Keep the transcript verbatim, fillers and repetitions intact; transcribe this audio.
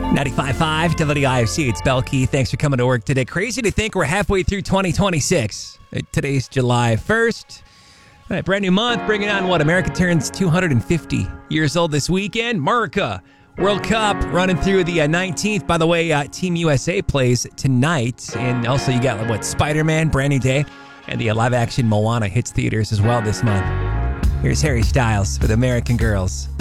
ninety-five point five W I F C, it's Belkey. Thanks for coming to work today. Crazy to think we're halfway through twenty twenty-six. Today's July first. All right, brand new month, bringing on what? America turns two hundred fifty years old this weekend. America World Cup running through the uh, nineteenth. By the way, uh, Team U S A plays tonight. And also you got, what, Spider-Man, brand new day. And the uh, live-action Moana hits theaters as well this month. Here's Harry Styles for the American Girls.